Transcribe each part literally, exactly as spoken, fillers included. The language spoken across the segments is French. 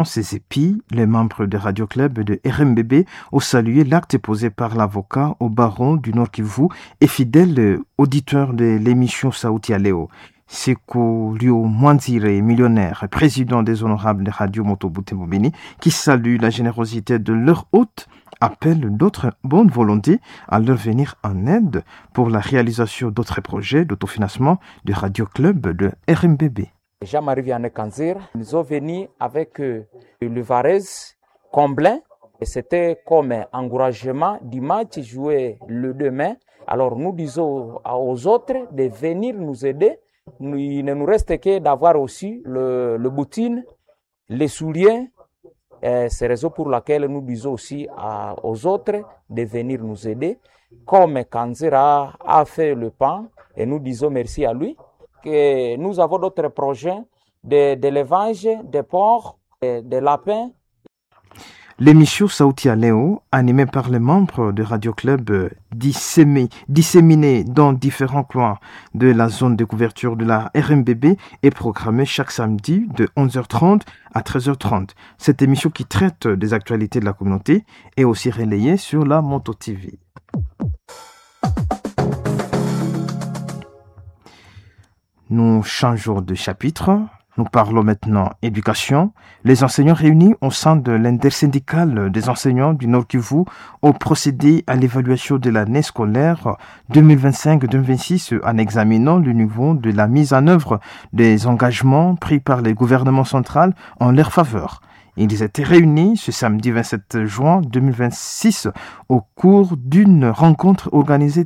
Ces épis, les membres de Radio Club de R M B B ont salué l'acte posé par l'avocat au barreau du Nord Kivu et fidèle auditeur de l'émission Sauti ya Leo. Sekou Lio Mwanzire, millionnaire, président des honorables de Radio Moto-Butembo Beni, qui salue la générosité de leur hôte, appelle d'autres bonnes volontés à leur venir en aide pour la réalisation d'autres projets d'autofinancement de Radio Club de R M B B. Jean-Marie Vianney Kanzir, nous sommes venus avec euh, le Varese Comblain. Et c'était comme un encouragement du match joué le demain. Alors nous disons aux autres de venir nous aider. Nous, il ne nous reste que d'avoir aussi le, le boutine, les souliers. Et c'est la raison pour laquelle nous disons aussi à, aux autres de venir nous aider. Comme Kanzir a, a fait le pain, et nous disons merci à lui. Que nous avons d'autres projets de, d'élevage, de porcs, de, de lapins. L'émission Sauti ya Leo, animée par les membres de Radio Club disséminés, disséminés dans différents coins de la zone de couverture de la R M B B, est programmée chaque samedi de onze heures trente à treize heures trente. Cette émission qui traite des actualités de la communauté est aussi relayée sur la Moto T V. Nous changeons de chapitre. Nous parlons maintenant éducation. Les enseignants réunis au sein de l'intersyndicale des enseignants du Nord Kivu ont procédé à l'évaluation de l'année scolaire deux mille vingt-cinq deux mille vingt-six en examinant le niveau de la mise en œuvre des engagements pris par le gouvernement central en leur faveur. Ils étaient réunis ce samedi vingt-sept juin deux mille vingt-six au cours d'une rencontre organisée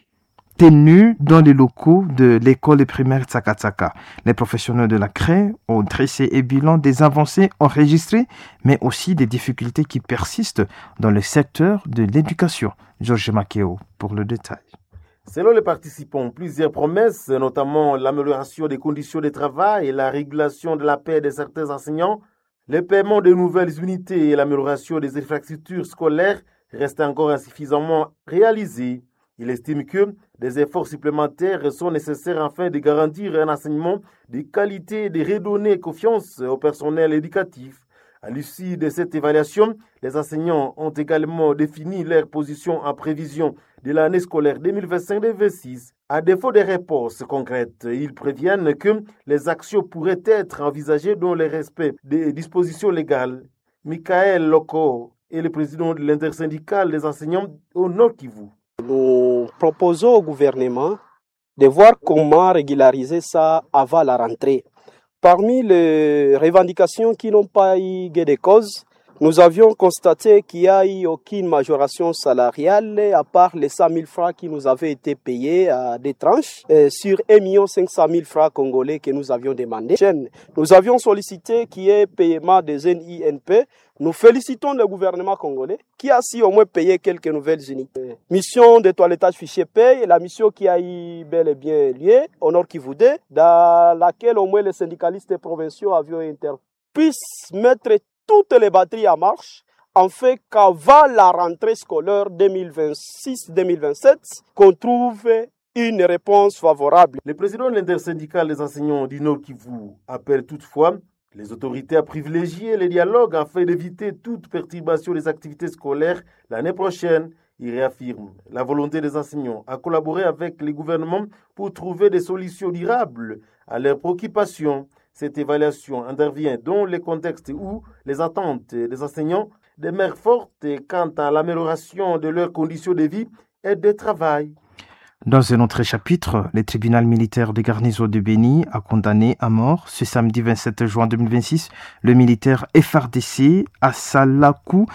tenue dans les locaux de l'école primaire Tsaka-Tsaka. Les professionnels de la C R E ont dressé un bilan des avancées enregistrées, mais aussi des difficultés qui persistent dans le secteur de l'éducation. Georges Makeo pour le détail. Selon les participants, plusieurs promesses, notamment l'amélioration des conditions de travail et la régulation de la paie de certains enseignants, le paiement de nouvelles unités et l'amélioration des infrastructures scolaires restent encore insuffisamment réalisés. Il estime que des efforts supplémentaires sont nécessaires afin de garantir un enseignement de qualité et de redonner confiance au personnel éducatif. À l'issue de cette évaluation, les enseignants ont également défini leur position en prévision de l'année scolaire deux mille vingt-cinq deux mille vingt-six. À défaut de réponses concrètes, ils préviennent que les actions pourraient être envisagées dans le respect des dispositions légales. Michael Loko est le président de l'intersyndicale des enseignants au Nord Kivu. Nous proposons au gouvernement de voir comment régulariser ça avant la rentrée. Parmi les revendications qui n'ont pas eu gain de cause, nous avions constaté qu'il n'y a eu aucune majoration salariale à part les cent mille francs qui nous avaient été payés à des tranches sur un million cinq cent mille francs congolais que nous avions demandé. Nous avions sollicité qu'il y ait paiement des N I N P. Nous félicitons le gouvernement congolais qui a si au moins payé quelques nouvelles unités. Mission de toilettage fichier paye, la mission qui a eu bel et bien lieu au Nord Kivu, dans laquelle au moins les syndicalistes provinciaux avions inter puissent mettre toutes les batteries en marche, en fait qu'avant la rentrée scolaire deux mille vingt-six deux mille vingt-sept, qu'on trouve une réponse favorable. Le président de l'intersyndicale des enseignants du Nord Kivu appelle toutefois les autorités à privilégier le dialogue afin d'éviter toute perturbation des activités scolaires l'année prochaine. Il réaffirme la volonté des enseignants à collaborer avec les gouvernements pour trouver des solutions durables à leurs préoccupations. Cette évaluation intervient dans le contexte où les attentes des enseignants demeurent fortes quant à l'amélioration de leurs conditions de vie et de travail. Dans un autre chapitre, le tribunal militaire de garnison de Beni a condamné à mort ce samedi vingt-sept juin deux mille vingt-six le militaire F R D C Assalakou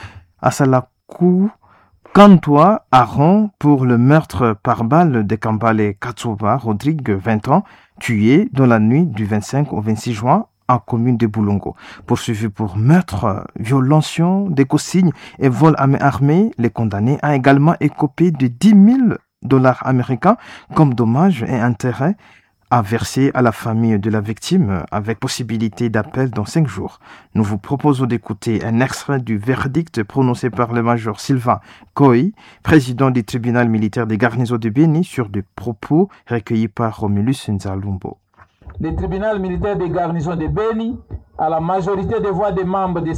Assalakou Kantoa Aron pour le meurtre par balle de Kambale Katsuba Rodrigue, vingt ans, tué dans la nuit du vingt-cinq au vingt-six juin en commune de Boulongo. Poursuivi pour meurtre, violation des consignes et vol à main armée, le condamné a également écopé de dix mille dollars américains comme dommages et intérêts à verser à la famille de la victime avec possibilité d'appel dans cinq jours. Nous vous proposons d'écouter un extrait du verdict prononcé par le major Sylvain Koy, président du tribunal militaire des garnisons de Beni, sur des propos recueillis par Romulus Nzalumbo. le tribunal militaire de garnison de Beni, à la majorité des voix des membres de